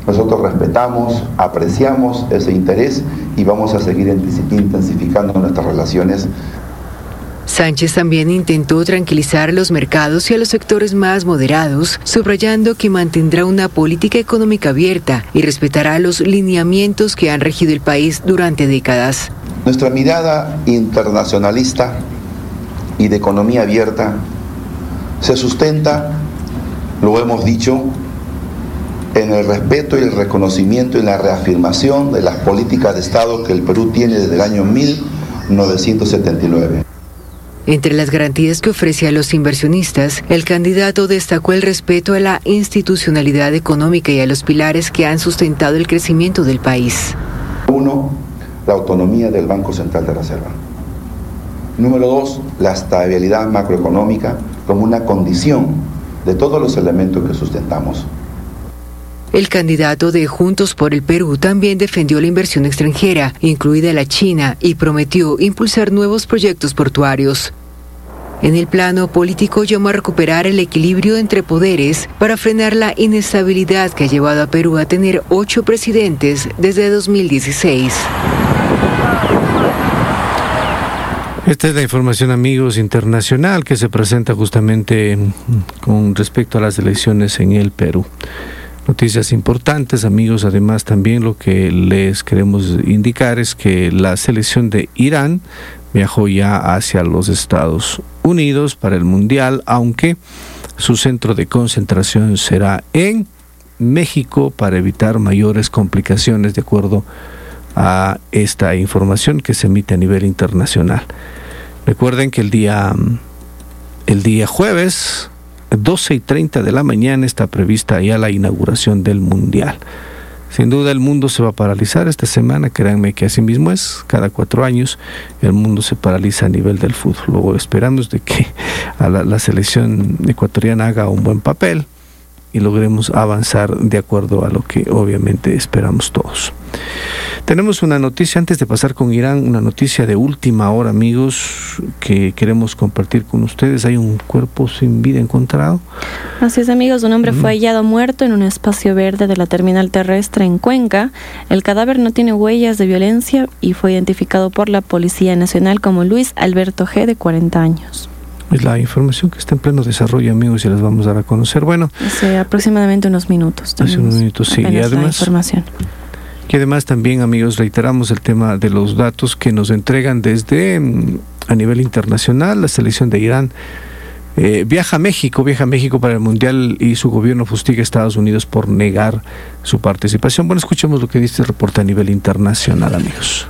Nosotros respetamos, apreciamos ese interés y vamos a seguir intensificando nuestras relaciones. Sánchez también intentó tranquilizar a los mercados y a los sectores más moderados, subrayando que mantendrá una política económica abierta y respetará los lineamientos que han regido el país durante décadas. Nuestra mirada internacionalista y de economía abierta se sustenta, lo hemos dicho, en el respeto y el reconocimiento y la reafirmación de las políticas de Estado que el Perú tiene desde el año 1979. Entre las garantías que ofrece a los inversionistas, el candidato destacó el respeto a la institucionalidad económica y a los pilares que han sustentado el crecimiento del país. 1, la autonomía del Banco Central de Reserva. Número 2, la estabilidad macroeconómica como una condición de todos los elementos que sustentamos. El candidato de Juntos por el Perú también defendió la inversión extranjera, incluida la China, y prometió impulsar nuevos proyectos portuarios. En el plano político, llamó a recuperar el equilibrio entre poderes para frenar la inestabilidad que ha llevado a Perú a tener 8 presidentes desde 2016. Esta es la información, amigos, internacional que se presenta justamente con respecto a las elecciones en el Perú. Noticias importantes, amigos. Además, también lo que les queremos indicar es que la selección de Irán viajó ya hacia los Estados Unidos para el Mundial, aunque su centro de concentración será en México para evitar mayores complicaciones, de acuerdo a esta información que se emite a nivel internacional. Recuerden que el día jueves 12:30 de la mañana está prevista ya la inauguración del Mundial. Sin duda el mundo se va a paralizar esta semana, créanme que así mismo es, cada 4 años el mundo se paraliza a nivel del fútbol. Luego esperamos de que la selección ecuatoriana haga un buen papel y logremos avanzar de acuerdo a lo que obviamente esperamos todos. Tenemos una noticia antes de pasar con Irán, una noticia de última hora, amigos, que queremos compartir con ustedes. Hay un cuerpo sin vida encontrado. Así es, amigos, un hombre fue hallado muerto en un espacio verde de la terminal terrestre en Cuenca. El cadáver no tiene huellas de violencia y fue identificado por la Policía Nacional como Luis Alberto G., de 40 años. Es la información que está en pleno desarrollo, amigos, y les vamos a dar a conocer. Bueno, hace aproximadamente unos minutos. Hace unos minutos, sí. Y además, y además también, amigos, reiteramos el tema de los datos que nos entregan desde a nivel internacional. La selección de Irán viaja a México para el Mundial y su gobierno fustiga a Estados Unidos por negar su participación. Bueno, escuchemos lo que dice el reporte a nivel internacional, amigos.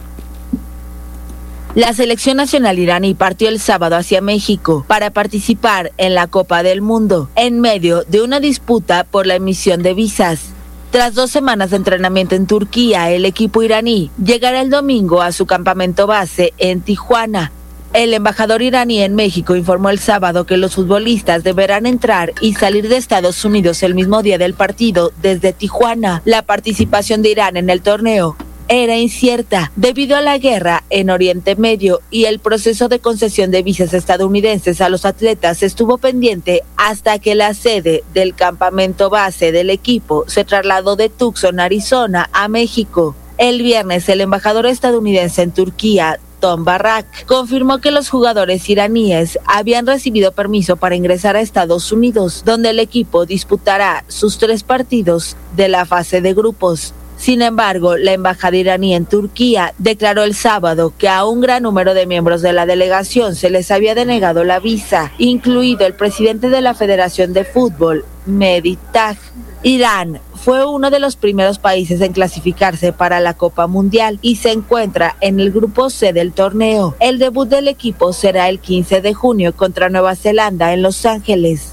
La selección nacional iraní partió el sábado hacia México para participar en la Copa del Mundo, en medio de una disputa por la emisión de visas. Tras 2 semanas de entrenamiento en Turquía, el equipo iraní llegará el domingo a su campamento base en Tijuana. El embajador iraní en México informó el sábado que los futbolistas deberán entrar y salir de Estados Unidos el mismo día del partido desde Tijuana. La participación de Irán en el torneo era incierta debido a la guerra en Oriente Medio y el proceso de concesión de visas estadounidenses a los atletas estuvo pendiente hasta que la sede del campamento base del equipo se trasladó de Tucson, Arizona, a México. El viernes, el embajador estadounidense en Turquía, Tom Barrack, confirmó que los jugadores iraníes habían recibido permiso para ingresar a Estados Unidos, donde el equipo disputará sus 3 partidos de la fase de grupos. Sin embargo, la embajada iraní en Turquía declaró el sábado que a un gran número de miembros de la delegación se les había denegado la visa, incluido el presidente de la Federación de Fútbol, Mehdi Taj. Irán fue uno de los primeros países en clasificarse para la Copa Mundial y se encuentra en el grupo C del torneo. El debut del equipo será el 15 de junio contra Nueva Zelanda en Los Ángeles.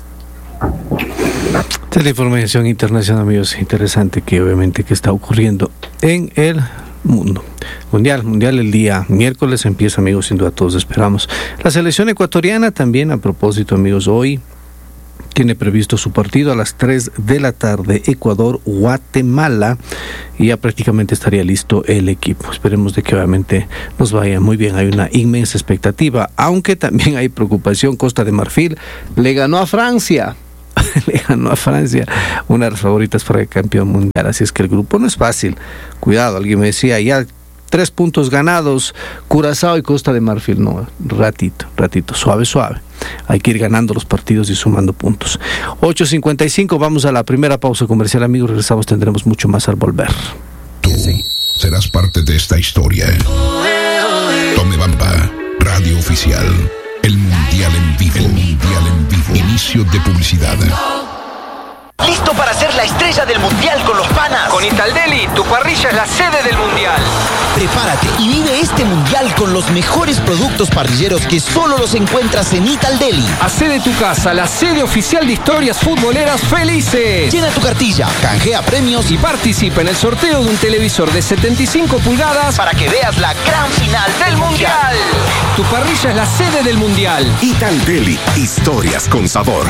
Esta es la información internacional, amigos, interesante que obviamente que está ocurriendo en el mundo. Mundial el día miércoles empieza, amigos, sin duda todos esperamos. La selección ecuatoriana también, a propósito, amigos, hoy tiene previsto su partido a las 3 de la tarde, Ecuador-Guatemala, y ya prácticamente estaría listo el equipo. Esperemos de que obviamente nos vaya muy bien. Hay una inmensa expectativa, aunque también hay preocupación. Costa de Marfil le ganó a Francia. le ganó a Francia, una de las favoritas para el campeón mundial. Así es que el grupo no es fácil. Cuidado, alguien me decía, ya 3 puntos ganados, Curazao y Costa de Marfil. No, ratito, suave. Hay que ir ganando los partidos y sumando puntos. 8:55, vamos a la primera pausa comercial, amigos. Regresamos, tendremos mucho más al volver. Tú serás parte de esta historia. Tomebamba, radio oficial. El Mundial en vivo. Inicio de publicidad. ¿Listo para ser la estrella del Mundial con los panas? Con Italdeli, tu parrilla es la sede del Mundial. Prepárate y vive este Mundial con los mejores productos parrilleros que solo los encuentras en Italdeli. Hacé de tu casa la sede oficial de historias futboleras felices. Llena tu cartilla, canjea premios y participa en el sorteo de un televisor de 75 pulgadas para que veas la gran final del Mundial. Tu parrilla es la sede del Mundial. Italdeli, historias con sabor.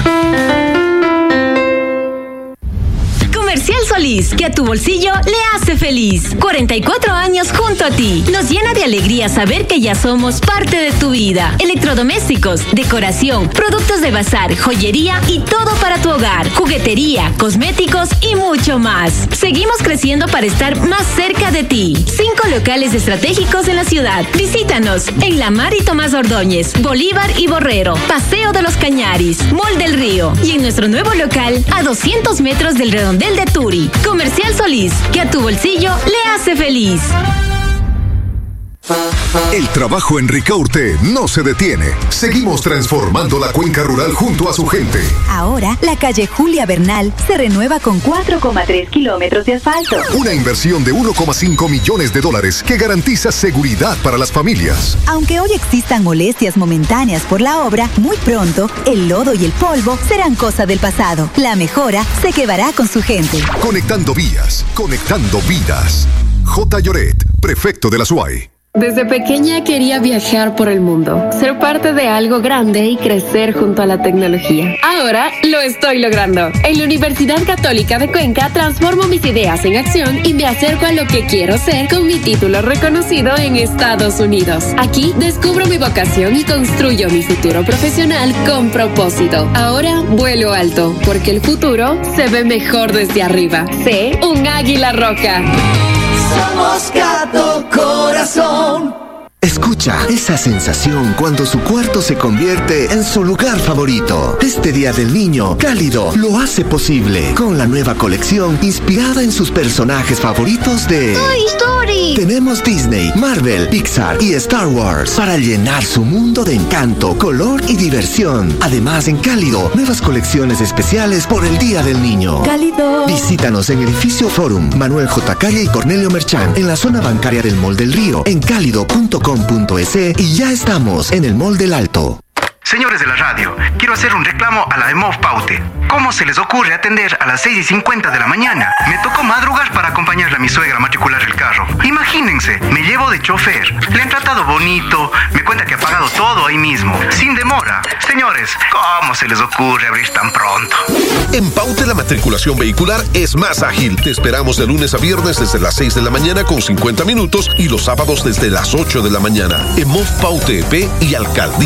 Comercial Solís, que a tu bolsillo le hace feliz. 44 años junto a ti. Nos llena de alegría saber que ya somos parte de tu vida. Electrodomésticos, decoración, productos de bazar, joyería y todo para tu hogar. Juguetería, cosméticos y mucho más. Seguimos creciendo para estar más cerca de ti. 5 locales estratégicos en la ciudad. Visítanos en La Mar y Tomás Ordóñez, Bolívar y Borrero, Paseo de los Cañaris, Mall del Río y en nuestro nuevo local a 200 metros del Redondel de Turi. Comercial Solís, que a tu bolsillo le hace feliz. El trabajo en Ricaurte no se detiene. Seguimos transformando la cuenca rural junto a su gente. Ahora, la calle Julia Bernal se renueva con 4,3 kilómetros de asfalto. Una inversión de $1,5 millones que garantiza seguridad para las familias. Aunque hoy existan molestias momentáneas por la obra, muy pronto el lodo y el polvo serán cosa del pasado. La mejora se quedará con su gente. Conectando vías, conectando vidas. J. Lloret, prefecto de la SUAY. Desde pequeña quería viajar por el mundo, ser parte de algo grande y crecer junto a la tecnología. Ahora lo estoy logrando. En la Universidad Católica de Cuenca transformo mis ideas en acción y me acerco a lo que quiero ser con mi título reconocido en Estados Unidos. Aquí descubro mi vocación y construyo mi futuro profesional con propósito. Ahora vuelo alto, porque el futuro se ve mejor desde arriba. Sé un águila roja. Somos Gato Corazón. Escucha esa sensación cuando su cuarto se convierte en su lugar favorito. Este Día del Niño, Cálido lo hace posible con la nueva colección inspirada en sus personajes favoritos de Toy Story. Tenemos Disney, Marvel, Pixar y Star Wars para llenar su mundo de encanto, color y diversión. Además, en Cálido, nuevas colecciones especiales por el Día del Niño. Cálido. Visítanos en Edificio Forum, Manuel J. Calle y Cornelio Merchán, en la zona bancaria del Mall del Río, en cálido.com.es y ya estamos en el Mall del Alto. Señores de la radio, quiero hacer un reclamo a la EMOV Paute. ¿Cómo se les ocurre atender a las 6:50 de la mañana? Me tocó madrugar para acompañarle a mi suegra a matricular el carro. Imagínense, me llevo de chofer, le han tratado bonito, me cuenta que ha pagado todo ahí mismo, sin demora. Señores, ¿cómo se les ocurre abrir tan pronto? En Paute la matriculación vehicular es más ágil. Te esperamos de lunes a viernes desde las 6 de la mañana con 50 minutos y los sábados desde las 8 de la mañana. EMOV Paute EP y Alcaldía